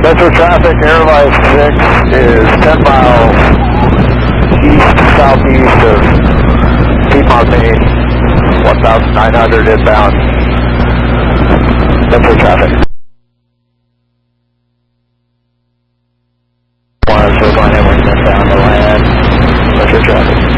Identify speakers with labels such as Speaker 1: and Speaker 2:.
Speaker 1: Metro traffic, Airlife 6 is 10 miles east-southeast of Piedmont, Maine, 1,900 inbound. Metro traffic. One, so going in, we're down to land. Metro traffic.